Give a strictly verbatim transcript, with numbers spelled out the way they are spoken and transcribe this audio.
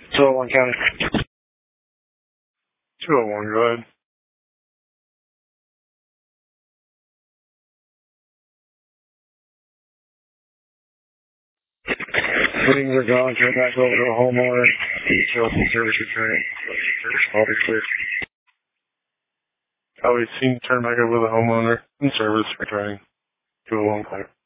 two oh one County. two oh one, go ahead. Things are gone. Turn back over to the homeowner. Show some service return. I'll be clear. Copy, seen turn back over to the homeowner and service returning. two oh one, clear.